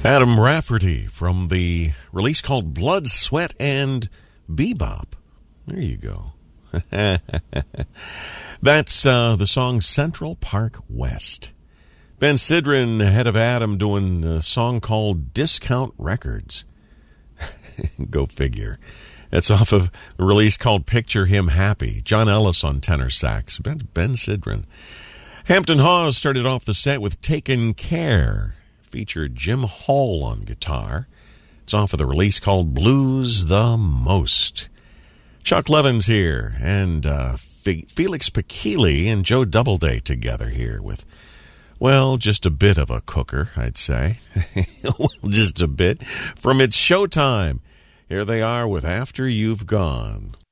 Adam Rafferty from the release called Blood, Sweat, and Bebop. There you go. That's the song Central Park West. Ben Sidran, ahead of Adam, doing a song called Discount Records. Go figure. It's off of a release called Picture Him Happy. John Ellis on tenor sax. Ben Sidran. Hampton Hawes started off the set with Taken Care. Featured Jim Hall on guitar. It's off of the release called Blues the Most. Chuck Levin's here, and Felix Pikili and Joe Doubleday together here with, well, just a bit of a cooker, I'd say. Just a bit. From It's Showtime. Here they are with After You've Gone.